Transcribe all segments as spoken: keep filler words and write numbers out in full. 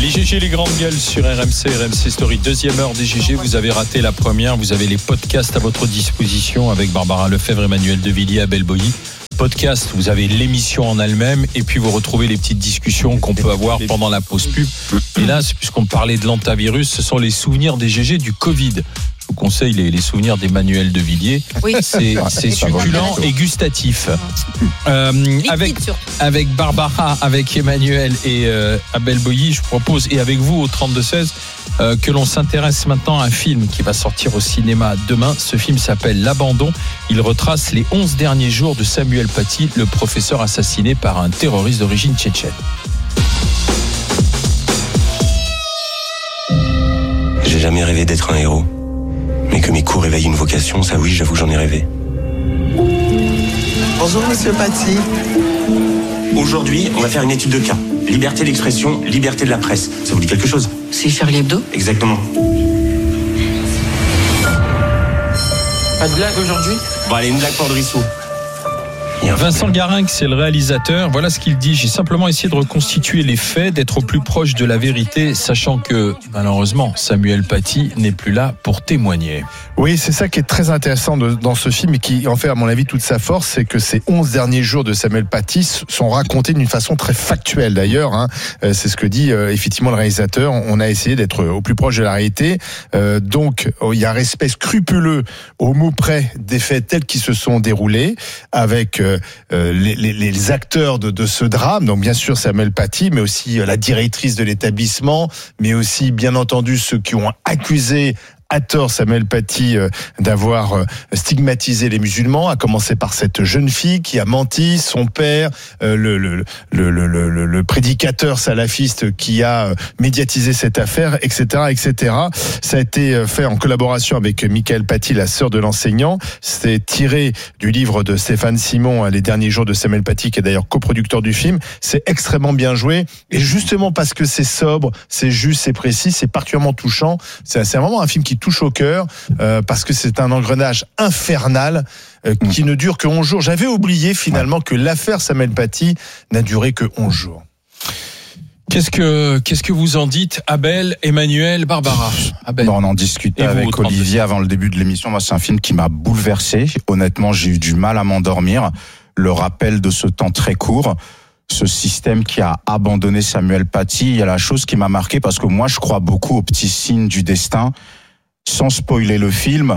Les G G, les grandes gueules sur R M C, R M C Story, deuxième heure des G G. Vous avez raté la première, vous avez les podcasts à votre disposition avec Barbara Lefebvre, Emmanuel Devilliers, Abel Boilly. Podcast, vous avez l'émission en elle-même et puis vous retrouvez les petites discussions qu'on peut avoir pendant la pause pub. Et là, puisqu'on parlait de l'antavirus, ce sont les souvenirs des G G du Covid. Je vous conseille les, les souvenirs d'Emmanuel Devilliers. Oui. C'est, c'est succulent et gustatif. Euh, avec, avec Barbara, avec Emmanuel et euh, Abel Boilly, je propose, et avec vous au trente-deux seize, euh, que l'on s'intéresse maintenant à un film qui va sortir au cinéma demain. Ce film s'appelle L'Abandon. Il retrace les onze derniers jours de Samuel Paty, le professeur assassiné par un terroriste d'origine tchétchène. J'ai jamais rêvé d'être un héros. Mais que mes coups réveillent une vocation, ça oui, j'avoue, j'en ai rêvé. Bonjour, monsieur Paty. Aujourd'hui, on va faire une étude de cas. Liberté d'expression, liberté de la presse. Ça vous dit quelque chose ? C'est Charlie Hebdo ? Exactement. Pas de blague aujourd'hui ? Bon, allez, une blague pour Drissou. Vincent Garinck, c'est le réalisateur. Voilà ce qu'il dit. J'ai simplement essayé de reconstituer les faits, d'être au plus proche de la vérité, sachant que, malheureusement, Samuel Paty n'est plus là pour témoigner. Oui, c'est ça qui est très intéressant de, dans ce film et qui en fait, à mon avis, toute sa force, c'est que ces onze derniers jours de Samuel Paty sont racontés d'une façon très factuelle d'ailleurs. Hein. C'est ce que dit euh, effectivement le réalisateur. On a essayé d'être au plus proche de la réalité. Euh, donc, il y a un respect scrupuleux au mot près des faits tels qu'ils se sont déroulés, avec euh, les, les, les acteurs de, de ce drame. Donc, bien sûr, Samuel Paty, mais aussi la directrice de l'établissement, mais aussi, bien entendu, ceux qui ont accusé à tort Samuel Paty d'avoir stigmatisé les musulmans, à commencer par cette jeune fille qui a menti, son père, le, le, le, le, le, le prédicateur salafiste qui a médiatisé cette affaire, et cetera, et cetera. Ça a été fait en collaboration avec Michael Paty, la sœur de l'enseignant. C'est tiré du livre de Stéphane Simon, Les derniers jours de Samuel Paty, qui est d'ailleurs coproducteur du film. C'est extrêmement bien joué. Et justement parce que c'est sobre, c'est juste, c'est précis, c'est particulièrement touchant. C'est, c'est vraiment un film qui touche au cœur, euh, parce que c'est un engrenage infernal euh, qui mmh. ne dure que onze jours. J'avais oublié finalement ouais. que l'affaire Samuel Paty n'a duré que onze jours. Qu'est-ce que, qu'est-ce que vous en dites, Abel, Emmanuel, Barbara? Abel. Bon, on en discutait avec Olivier avant le début de l'émission. Moi, c'est un film qui m'a bouleversé. Honnêtement, j'ai eu du mal à m'endormir. Le rappel de ce temps très court, ce système qui a abandonné Samuel Paty, il y a la chose qui m'a marqué parce que moi, je crois beaucoup aux petits signes du destin. Sans spoiler le film,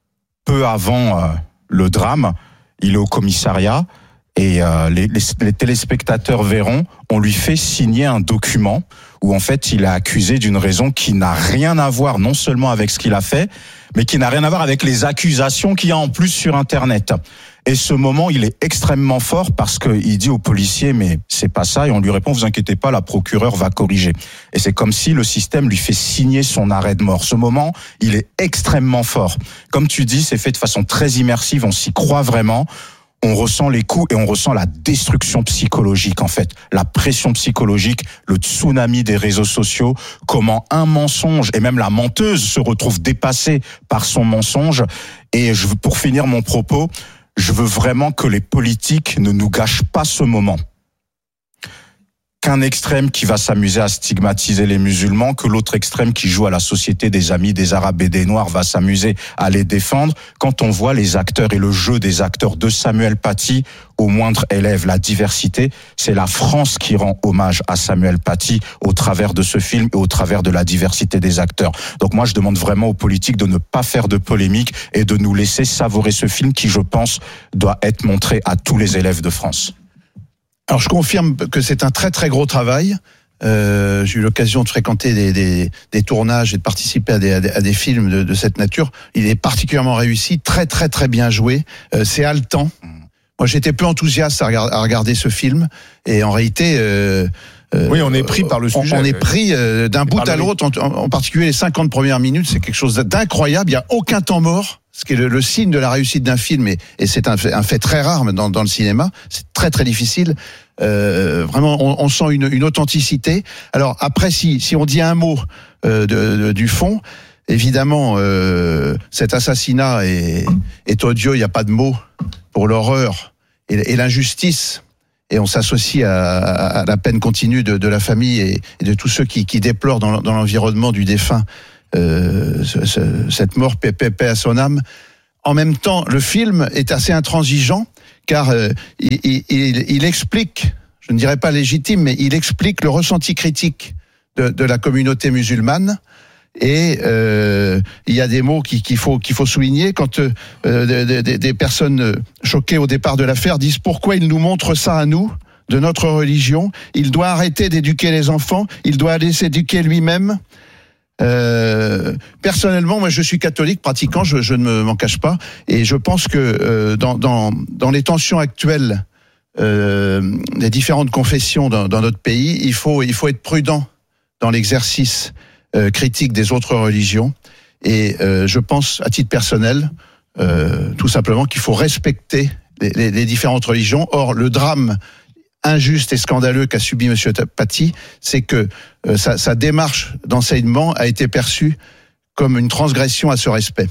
peu avant euh, le drame, il est au commissariat et euh, les, les, les téléspectateurs verront, on lui fait signer un document où en fait il est accusé d'une raison qui n'a rien à voir non seulement avec ce qu'il a fait, mais qui n'a rien à voir avec les accusations qu'il y a en plus sur Internet. Et ce moment, il est extrêmement fort parce qu'il dit au policier, mais c'est pas ça, et on lui répond, vous inquiétez pas, la procureure va corriger. Et c'est comme si le système lui fait signer son arrêt de mort. Ce moment, il est extrêmement fort. Comme tu dis, c'est fait de façon très immersive, on s'y croit vraiment. On ressent les coups et on ressent la destruction psychologique, en fait. La pression psychologique, le tsunami des réseaux sociaux, comment un mensonge, et même la menteuse se retrouve dépassée par son mensonge. Et je, pour finir mon propos, je veux vraiment que les politiques ne nous gâchent pas ce moment. Qu'un extrême qui va s'amuser à stigmatiser les musulmans, que l'autre extrême qui joue à la société des amis des Arabes et des Noirs va s'amuser à les défendre. Quand on voit les acteurs et le jeu des acteurs de Samuel Paty, au moindre élève, la diversité, c'est la France qui rend hommage à Samuel Paty au travers de ce film et au travers de la diversité des acteurs. Donc moi, je demande vraiment aux politiques de ne pas faire de polémique et de nous laisser savourer ce film qui, je pense, doit être montré à tous les élèves de France. Alors je confirme que c'est un très très gros travail. Euh, j'ai eu l'occasion de fréquenter des, des, des tournages et de participer à des, à des, à des films de, de cette nature. Il est particulièrement réussi, très très très bien joué. Euh, c'est haletant. Moi j'étais peu enthousiaste à, regard, à regarder ce film et en réalité... Euh, Euh, oui, on est pris par le sujet. On, on est pris euh, d'un bout à l'autre, en, en particulier les cinquante premières minutes, c'est quelque chose d'incroyable. Il n'y a aucun temps mort, ce qui est le, le signe de la réussite d'un film, et, et c'est un fait, un fait très rare dans, dans le cinéma. C'est très très difficile. Euh, vraiment, on, on sent une, une authenticité. Alors après, si, si on dit un mot euh, de, de, du fond, évidemment, euh, cet assassinat est, est odieux. Il n'y a pas de mots pour l'horreur et, et l'injustice. et on s'associe à, à, à la peine continue de, de la famille et, et de tous ceux qui, qui déplorent dans, dans l'environnement du défunt euh, ce, ce, cette mort, paix, paix, paix à son âme. En même temps, le film est assez intransigeant, car euh, il, il, il explique, je ne dirais pas légitime, mais il explique le ressenti critique de, de la communauté musulmane. Et euh, il y a des mots qu'il, qu'il faut qu'il faut souligner quand euh, des, des, des personnes choquées au départ de l'affaire disent pourquoi il nous montre ça à nous, de notre religion. Il doit arrêter d'éduquer les enfants. Il doit aller s'éduquer lui-même. Euh, personnellement, moi, je suis catholique pratiquant, je, je ne m'en cache pas, et je pense que euh, dans, dans, dans les tensions actuelles euh, des différentes confessions dans, dans notre pays, il faut, il faut être prudent dans l'exercice euh, critique des autres religions, et euh, je pense, à titre personnel, euh, tout simplement qu'il faut respecter les, les, les différentes religions. Or, le drame injuste et scandaleux qu'a subi Monsieur Paty, c'est que euh, sa, sa démarche d'enseignement a été perçue comme une transgression à ce respect.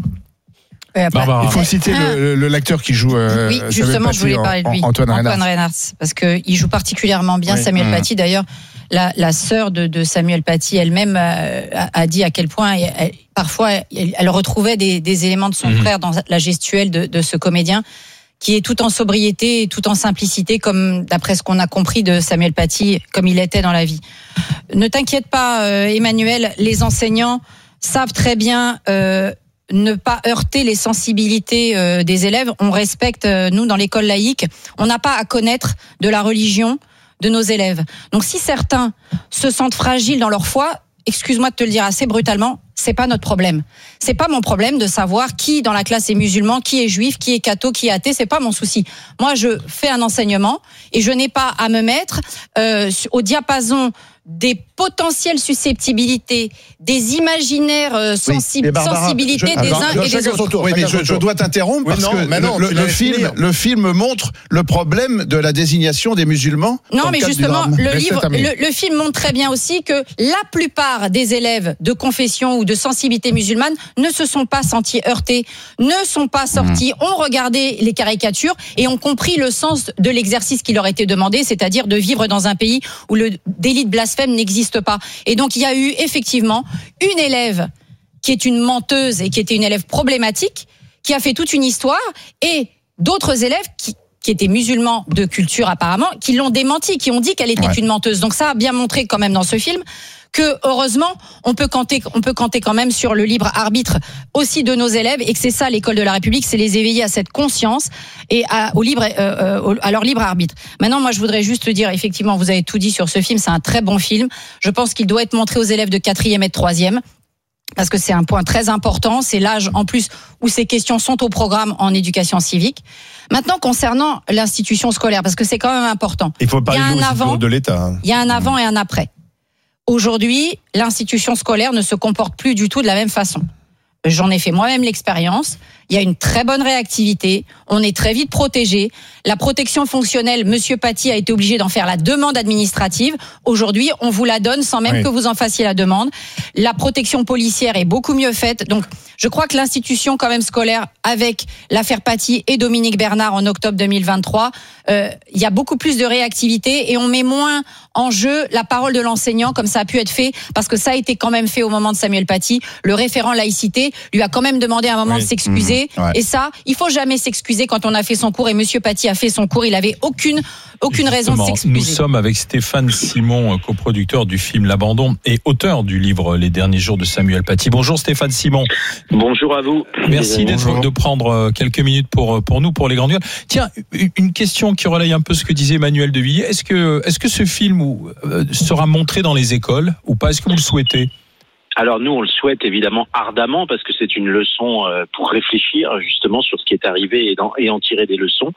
Barbara. Il faut citer le, le, l'acteur qui joue. Euh, oui, justement, Paty, je voulais parler de lui, Antoine Reynard. Antoine Reynard, parce que il joue particulièrement bien, oui. Samuel mmh. Paty. D'ailleurs, la, la sœur de, de Samuel Paty elle-même a, a dit à quel point, elle, parfois, elle, elle retrouvait des, des éléments de son mmh. frère dans la gestuelle de, de ce comédien, qui est tout en sobriété et tout en simplicité, comme d'après ce qu'on a compris de Samuel Paty, comme il était dans la vie. Ne t'inquiète pas, euh, Emmanuel, les enseignants savent très bien euh, ne pas heurter les sensibilités euh, des élèves. On respecte, euh, nous, dans l'école laïque, on n'a pas à connaître de la religion de nos élèves. Donc si certains se sentent fragiles dans leur foi, excuse-moi de te le dire assez brutalement, c'est pas notre problème. C'est pas mon problème de savoir qui dans la classe est musulman, qui est juif, qui est catho, qui est athée. C'est pas mon souci. Moi, je fais un enseignement et je n'ai pas à me mettre euh, au diapason des potentielles susceptibilité, des imaginaires euh, sensi- oui, Barbara, sensibilités je, des attends, uns et des autres. Tour, oui, mais je, je dois t'interrompre oui, parce non, que non, le, le, film, le film montre le problème de la désignation des musulmans. Non, mais justement, le, livre, le, le film montre très bien aussi que la plupart des élèves de confession ou de sensibilité musulmane ne se sont pas sentis heurtés, ne sont pas sortis, mmh. ont regardé les caricatures et ont compris le sens de l'exercice qui leur était demandé, c'est-à-dire de vivre dans un pays où le délit de blasphème n'existe pas. Et donc, il y a eu effectivement une élève qui est une menteuse et qui était une élève problématique, qui a fait toute une histoire, et d'autres élèves qui, qui étaient musulmans de culture apparemment, qui l'ont démenti, qui ont dit qu'elle était ouais. une menteuse. Donc ça a bien montré quand même dans ce film que, heureusement, on peut compter, on peut compter quand même sur le libre arbitre aussi de nos élèves, et que c'est ça l'école de la République, c'est les éveiller à cette conscience et à, au libre, euh, euh, à leur libre arbitre. Maintenant, moi, je voudrais juste dire, effectivement, vous avez tout dit sur ce film, c'est un très bon film. Je pense qu'il doit être montré aux élèves de quatrième et de troisième. Parce que c'est un point très important, c'est l'âge en plus où ces questions sont au programme en éducation civique. Maintenant, concernant l'institution scolaire, parce que c'est quand même important. Il faut parler il y a un avant, de l'État. Il y a un avant et un après. Aujourd'hui, l'institution scolaire ne se comporte plus du tout de la même façon. J'en ai fait moi-même l'expérience. Il y a une très bonne réactivité. On est très vite protégé. La protection fonctionnelle, Monsieur Paty a été obligé d'en faire la demande administrative. Aujourd'hui, on vous la donne sans même oui. que vous en fassiez la demande. La protection policière est beaucoup mieux faite. Donc, je crois que l'institution quand même scolaire, avec l'affaire Paty et Dominique Bernard en octobre deux mille vingt-trois, euh, il y a beaucoup plus de réactivité et on met moins en jeu la parole de l'enseignant comme ça a pu être fait, parce que ça a été quand même fait au moment de Samuel Paty. Le référent laïcité lui a quand même demandé à un moment oui. de s'excuser. Mmh. Ouais. Et ça, il faut jamais s'excuser quand on a fait son cours, et Monsieur Paty a fait son cours, il avait aucune aucune raison de s'excuser. Nous sommes avec Stéphane Simon, coproducteur du film L'Abandon et auteur du livre Les derniers jours de Samuel Paty. Bonjour Stéphane Simon. Bonjour à vous. Merci d'être, de prendre quelques minutes pour pour nous, pour les grandes gueules. Tiens, une question qui relaye un peu ce que disait Emmanuel de Villiers. Est-ce que est-ce que ce film sera montré dans les écoles ou pas? Est-ce que vous le souhaitez? Alors nous, on le souhaite évidemment ardemment, parce que c'est une leçon pour réfléchir justement sur ce qui est arrivé et, dans, et en tirer des leçons.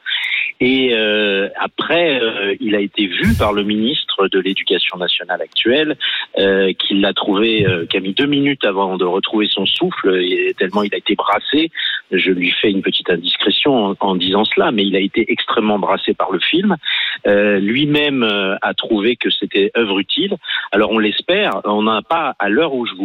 Et euh, après, euh, il a été vu par le ministre de l'Éducation nationale actuel, euh, qui l'a trouvé, euh, qui a mis deux minutes avant de retrouver son souffle, et tellement il a été brassé. Je lui fais une petite indiscrétion en, en disant cela, mais il a été extrêmement brassé par le film. Euh, lui-même euh, a trouvé que c'était œuvre utile. Alors on l'espère. On n'a pas, à l'heure où je vous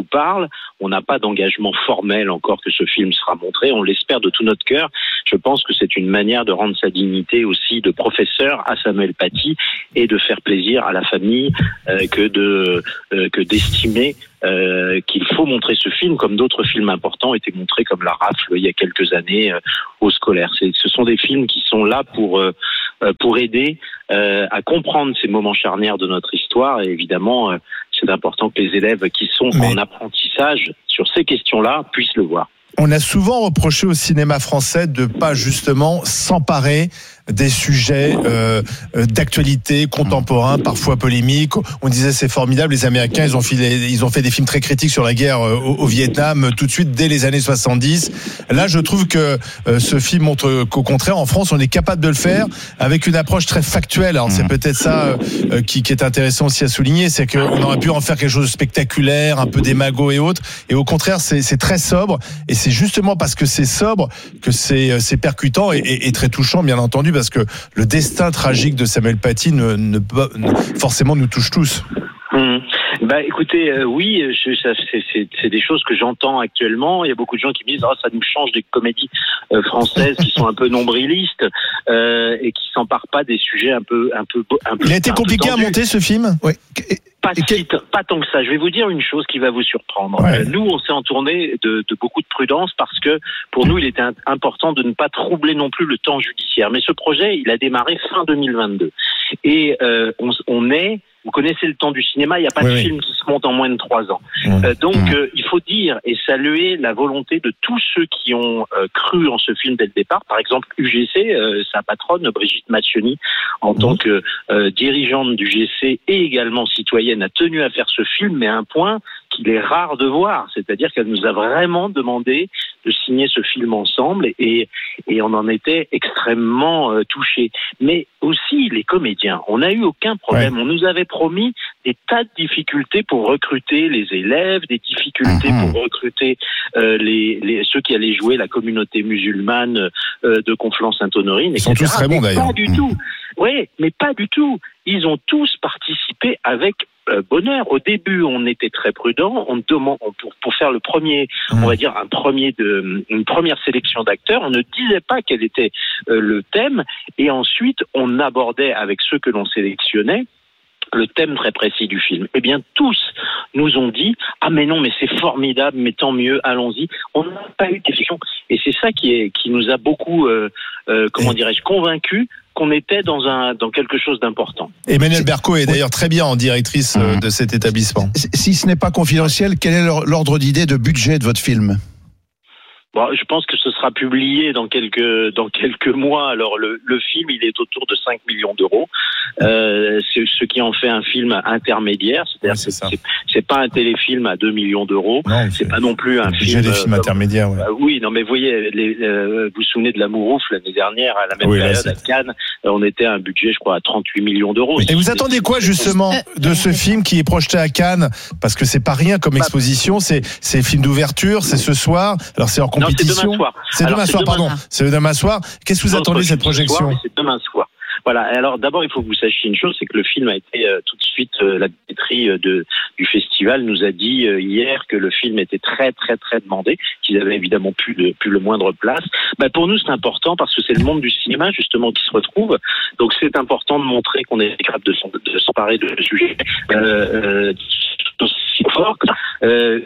vous parle, on n'a pas d'engagement formel encore que ce film sera montré. On l'espère de tout notre cœur. Je pense que c'est une manière de rendre sa dignité aussi de professeur à Samuel Paty et de faire plaisir à la famille euh, que de euh, que d'estimer euh, qu'il faut montrer ce film comme d'autres films importants étaient montrés comme La Rafle il y a quelques années euh, aux scolaires. C'est, ce sont des films qui sont là pour euh, pour aider euh, à comprendre ces moments charnières de notre histoire et évidemment euh, c'est important que les élèves qui sont Mais... en apprentissage sur ces questions-là puissent le voir. On a souvent reproché au cinéma français de pas justement s'emparer des sujets euh, d'actualité, contemporains, parfois polémiques. On disait c'est formidable, les Américains ils ont fait ils ont fait des films très critiques sur la guerre au, au Vietnam tout de suite dès les années soixante-dix. Là, je trouve que euh, ce film montre qu'au contraire en France on est capable de le faire avec une approche très factuelle. Alors c'est peut-être ça euh, qui, qui est intéressant aussi à souligner, c'est qu'on aurait pu en faire quelque chose de spectaculaire, un peu démago et autres. Et au contraire c'est, c'est très sobre et c'est justement parce que c'est sobre que c'est, c'est percutant et, et, et très touchant bien entendu. Parce que le destin tragique de Samuel Paty ne, ne, ne forcément nous touche tous. Mmh. Bah écoutez, euh, oui, je, ça, c'est, c'est, c'est des choses que j'entends actuellement. Il y a beaucoup de gens qui me disent oh, ça nous change des comédies euh, françaises qui sont un peu nombrilistes euh, et qui s'emparent pas des sujets un peu, un peu, un peu. Il a été compliqué à monter ce film. Oui. Pas, si, pas tant que ça. Je vais vous dire une chose qui va vous surprendre. Ouais. Euh, nous, on s'est entourné de, de beaucoup de prudence parce que pour nous, il était important de ne pas troubler non plus le temps judiciaire. Mais ce projet, il a démarré fin deux mille vingt-deux. Et euh, on, on est... Vous connaissez le temps du cinéma, il n'y a pas oui, de oui. film qui se monte en moins de trois ans. Mmh. Euh, donc, mmh. euh, il faut dire et saluer la volonté de tous ceux qui ont euh, cru en ce film dès le départ. Par exemple, U G C, euh, sa patronne, Brigitte Macchioni, en mmh. tant que euh, dirigeante du G C et également citoyenne, a tenu à faire ce film, mais à un point qu'il est rare de voir. C'est-à-dire qu'elle nous a vraiment demandé de signer ce film ensemble et, et on en était extrêmement euh, touchés. Mais aussi les comédiens. On n'a eu aucun problème. Ouais. On nous avait promis des tas de difficultés pour recruter les élèves, des difficultés mmh. pour recruter euh, les, les, ceux qui allaient jouer la communauté musulmane euh, de Conflans-Sainte-Honorine. Ils sont tous très bons d'ailleurs. Pas du mmh. tout. Oui, mais pas du tout. Ils ont tous participé avec euh, bonheur. Au début, on était très prudents. On demande pour pour faire le premier, mmh. on va dire un premier de une première sélection d'acteurs. On ne disait pas quel était euh, le thème, et ensuite on abordait avec ceux que l'on sélectionnait le thème très précis du film. Eh bien, tous nous ont dit « Ah mais non, mais c'est formidable, mais tant mieux, allons-y ». On n'a pas eu de question. Et c'est ça qui, est, qui nous a beaucoup, euh, euh, comment dirais-je, convaincus qu'on était dans, un, dans quelque chose d'important. Emmanuelle Berco est d'ailleurs très bien en directrice mmh. de cet établissement. Si ce n'est pas confidentiel, quel est l'ordre d'idée de budget de votre film ? Bon, je pense que ce sera publié dans quelques dans quelques mois. Alors le, le film, il est autour de cinq millions d'euros. Euh, c'est ce qui en fait un film intermédiaire. C'est-à-dire ouais, c'est, que c'est, c'est pas un téléfilm à deux millions d'euros. Non, c'est, c'est pas non plus un film. Des films euh, intermédiaires. Ouais. Euh, oui, non, mais vous voyez, les, euh, vous vous souvenez de L'Amour ouf l'année dernière à la même oui, période là, à Cannes, on était à un budget, je crois, à trente-huit millions d'euros. Et vous attendez quoi justement de ce film qui est projeté à Cannes ? Parce que c'est pas rien comme exposition. C'est c'est film d'ouverture. C'est ce soir. Alors c'est en compétition. Non, c'est demain soir. C'est alors, demain c'est soir, demain. pardon. C'est demain soir. Qu'est-ce que vous attendez de cette projection ? Soir, c'est demain soir. Voilà. Alors d'abord, il faut que vous sachiez une chose, c'est que le film a été euh, tout de suite euh, la billetterie euh, de du festival nous a dit euh, hier que le film était très très très demandé, qu'ils avaient évidemment plus de plus le moindre place. Bah, pour nous, c'est important parce que c'est le monde du cinéma justement qui se retrouve. Donc c'est important de montrer qu'on est capable de, de s'emparer de ce sujet euh, euh, aussi fort. Euh,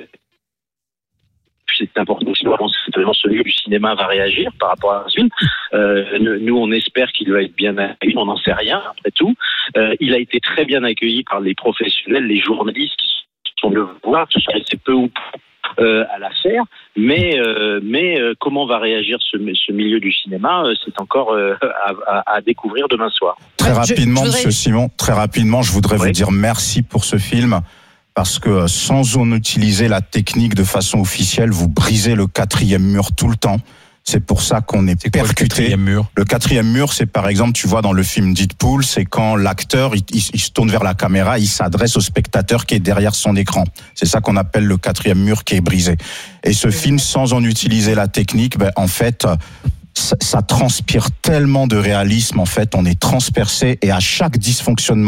c'est important aussi de voir comment ce lieu du cinéma va réagir par rapport à ce film. Euh, nous, on espère qu'il va être bien accueilli, on n'en sait rien, après tout. Euh, il a été très bien accueilli par les professionnels, les journalistes qui sont le voir, tout ça, c'est peu ou peu euh, à l'affaire, mais, euh, mais euh, comment va réagir ce, ce milieu du cinéma, euh, c'est encore euh, à, à, à découvrir demain soir. Très rapidement, je, je voudrais... Monsieur Simon, très rapidement, je voudrais oui. vous dire merci pour ce film. Parce que sans en utiliser la technique de façon officielle, vous brisez le quatrième mur tout le temps. C'est pour ça qu'on est, c'est percuté. Quoi, le quatrième mur, le quatrième mur, c'est par exemple, tu vois dans le film Deadpool, c'est quand l'acteur il, il, il se tourne vers la caméra, il s'adresse au spectateur qui est derrière son écran. C'est ça qu'on appelle le quatrième mur qui est brisé. Et ce film, sans en utiliser la technique, ben en fait. Ça, ça transpire tellement de réalisme, en fait, on est transpercé et à chaque dysfonctionnement,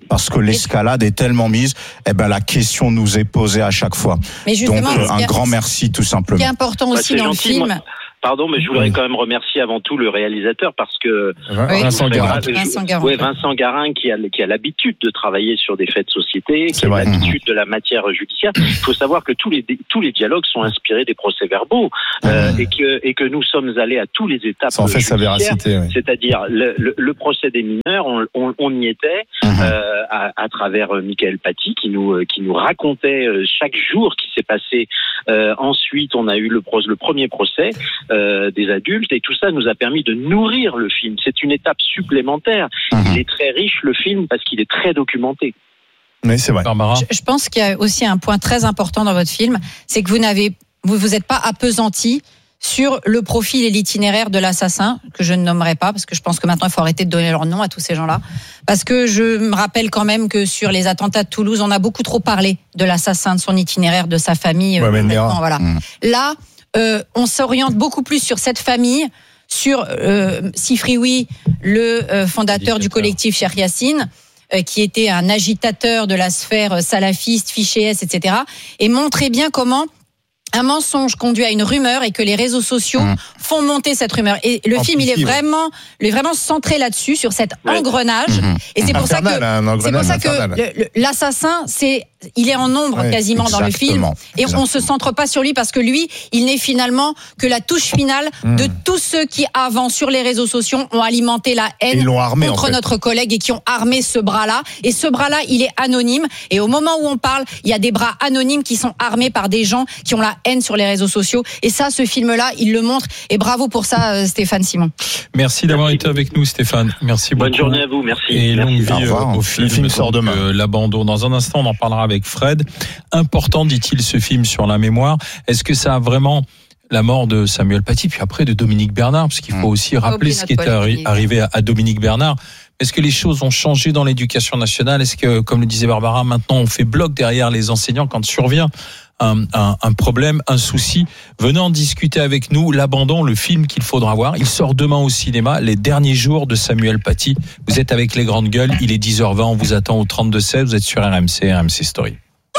parce que l'escalade est tellement mise, eh ben la question nous est posée à chaque fois. Mais donc euh, un grand merci tout simplement. Ce qui est important aussi bah, dans gentil, le film. Moi. Pardon, mais je voudrais oui. quand même remercier avant tout le réalisateur parce que oui. Vincent Garin, Vincent Garin, ouais, Vincent Garin qui a qui a l'habitude de travailler sur des faits de société, qui a l'habitude de la matière judiciaire. Il faut savoir que tous les tous les dialogues sont inspirés des procès-verbaux euh, mmh. et que et que nous sommes allés à tous les étapes. Ça en fait sa véracité, oui. C'est-à-dire le, le, le procès des mineurs, on, on, on y était mmh. euh, à, à travers Michael Paty qui nous qui nous racontait chaque jour qui s'est passé. Euh, ensuite, on a eu le, le premier procès. Euh, des adultes et tout ça nous a permis de nourrir le film. C'est une étape supplémentaire. Mmh. Il est très riche le film parce qu'il est très documenté. Oui, c'est vrai. Barbara. Je, je pense qu'il y a aussi un point très important dans votre film, c'est que vous n'avez, vous vous êtes pas appesanti sur le profil et l'itinéraire de l'assassin, que je ne nommerai pas, parce que je pense que maintenant il faut arrêter de donner leur nom à tous ces gens-là. Parce que je me rappelle quand même que sur les attentats de Toulouse, on a beaucoup trop parlé de l'assassin, de son itinéraire, de sa famille. Ouais, mais voilà. Mmh. Là, Euh, on s'oriente beaucoup plus sur cette famille, sur euh, Sifrioui, le euh, fondateur du collectif Cheikh Yassine, euh, qui était un agitateur de la sphère salafiste, fiché S, et cetera, et montrer bien comment un mensonge conduit à une rumeur et que les réseaux sociaux mmh. font monter cette rumeur. Et le Amplifié, film, il est vraiment, il est vraiment centré là-dessus, sur cet ouais. engrenage. Mmh. Et c'est pour infernal, ça que, c'est pour ça que le, le, l'assassin, c'est, il est en nombre ouais, quasiment exactement. Dans le film. Et exactement. On se centre pas sur lui parce que lui, il n'est finalement que la touche finale mmh. de tous ceux qui, avant, sur les réseaux sociaux, ont alimenté la haine armé, contre en fait. notre collègue et qui ont armé ce bras-là. Et ce bras-là, il est anonyme. Et au moment où on parle, il y a des bras anonymes qui sont armés par des gens qui ont la haine sur les réseaux sociaux. Et ça, ce film-là, il le montre. Et bravo pour ça, Stéphane Simon. Merci d'avoir été avec nous, Stéphane. Merci beaucoup. Bonne journée à vous. Merci. Et merci. longue vie au, au film. Le film sort demain. Euh, L'abandon. Dans un instant, on en parlera avec Fred. Important, dit-il, ce film sur la mémoire. est-ce que ça a vraiment la mort de Samuel Paty, puis après de Dominique Bernard, parce qu'il faut aussi rappeler ce qui est arri- arrivé à, à Dominique Bernard. Est-ce que les choses ont changé dans l'éducation nationale? Est-ce que, comme le disait Barbara, maintenant on fait bloc derrière les enseignants quand survient un, un, un problème, un souci? Venez en discuter avec nous. L'abandon, le film qu'il faudra voir, il sort demain au cinéma, Les derniers jours de Samuel Paty. Vous êtes avec les grandes gueules, il est dix heures vingt, on vous attend au trente-deux seize, vous êtes sur R M C, R M C Story.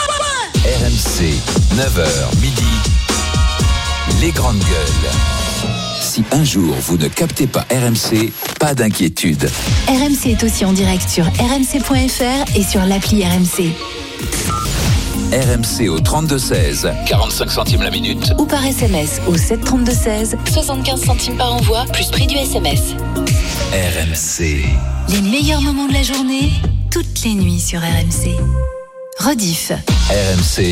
R M C, neuf heures midi, les grandes gueules. Si un jour vous ne captez pas R M C, pas d'inquiétude. R M C est aussi en direct sur r m c point f r et sur l'appli R M C. R M C au trente-deux seize, quarante-cinq centimes la minute. Ou par S M S au sept trente-deux seize, soixante-quinze centimes par envoi, plus prix du S M S. R M C. Les meilleurs moments de la journée, toutes les nuits sur R M C. Rediff. R M C.